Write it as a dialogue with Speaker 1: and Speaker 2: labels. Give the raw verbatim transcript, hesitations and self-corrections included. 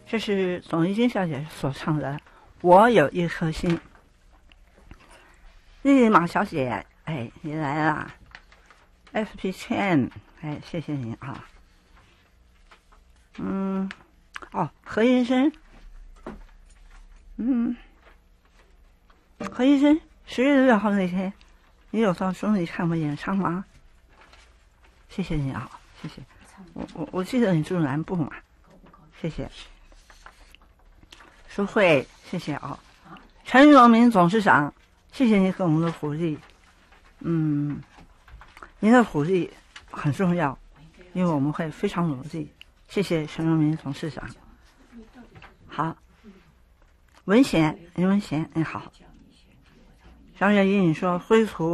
Speaker 1: 这是董一金小姐所唱的《我有一颗心》。丽丽马小姐，哎，你来啦 ！S P Chen， 哎，谢谢你啊。嗯，哦，何医生，嗯，何医生，十月六号那天，你有到中立看我演唱吗？谢谢你啊，谢谢。我我我记得你住南部嘛，谢谢。淑慧，谢谢啊。陈荣明董事长，谢谢你给我们的鼓励。嗯，您的鼓励很重要，因为我们会非常努力。谢谢陈荣明董事长。好，文贤，林文贤，你好。张月英，你说灰图。